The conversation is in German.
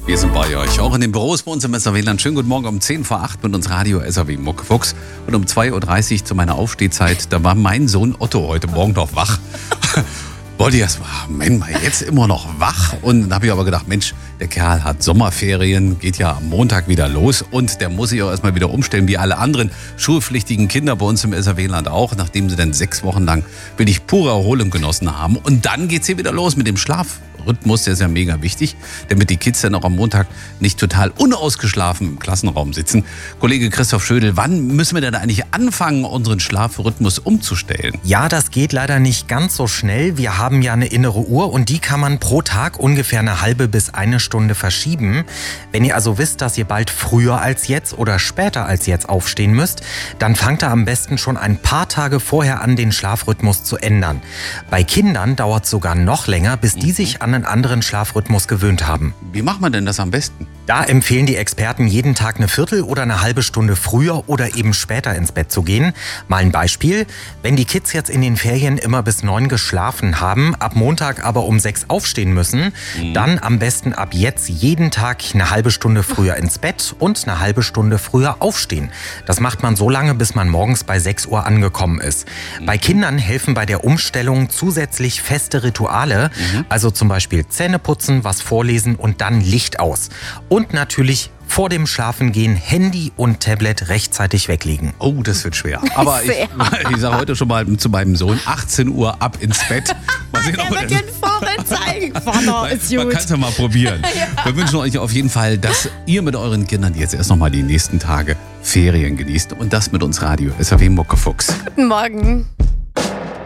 Wir sind bei euch, auch in den Büros bei uns im SAW. Schönen guten Morgen um 10 vor 8 mit uns Radio SAW Muckefuchs. Und um 2.30 Uhr zu meiner Aufstehzeit, da war mein Sohn Otto heute Morgen noch wach. Wollte ich erst mal, Mensch, jetzt immer noch wach. Und dann habe ich aber gedacht, Mensch, der Kerl hat Sommerferien, geht ja am Montag wieder los. Und der muss sich auch erstmal wieder umstellen, wie alle anderen schulpflichtigen Kinder bei uns im SAW-Land auch, nachdem sie dann 6 Wochen lang wirklich pure Erholung genossen haben. Und dann geht's hier wieder los mit dem Schlafrhythmus, der ist ja mega wichtig, damit die Kids dann auch am Montag nicht total unausgeschlafen im Klassenraum sitzen. Kollege Christoph Schödel, wann müssen wir denn eigentlich anfangen, unseren Schlafrhythmus umzustellen? Ja, das geht leider nicht ganz so schnell. Wir haben ja eine innere Uhr und die kann man pro Tag ungefähr eine halbe bis eine Stunde verschieben. Wenn ihr also wisst, dass ihr bald früher als jetzt oder später als jetzt aufstehen müsst, dann fangt ihr am besten schon ein paar Tage vorher an, den Schlafrhythmus zu ändern. Bei Kindern dauert es sogar noch länger, bis die sich an einen anderen Schlafrhythmus gewöhnt haben. Wie macht man denn das am besten? Da empfehlen die Experten, jeden Tag eine Viertel oder eine halbe Stunde früher oder eben später ins Bett zu gehen. Mal ein Beispiel: Wenn die Kids jetzt in den Ferien immer bis 9 geschlafen haben, ab Montag aber um 6 aufstehen müssen, dann am besten ab jetzt jeden Tag eine halbe Stunde früher ins Bett und eine halbe Stunde früher aufstehen. Das macht man so lange, bis man morgens bei 6 Uhr angekommen ist. Bei Kindern helfen bei der Umstellung zusätzlich feste Rituale, also zum Beispiel Zähne putzen, was vorlesen und dann Licht aus. Und natürlich vor dem Schlafengehen Handy und Tablet rechtzeitig weglegen. Oh, das wird schwer. Aber ich sage heute schon mal zu meinem Sohn, 18 Uhr ab ins Bett. Mal sehen, Der wird dir einen Vogel zeigen. Vater, ist man gut. kann es ja mal probieren. Ja. Wir wünschen euch auf jeden Fall, dass ihr mit euren Kindern jetzt erst noch mal die nächsten Tage Ferien genießt. Und das mit uns Radio SAW Muckefuchs. Guten Morgen.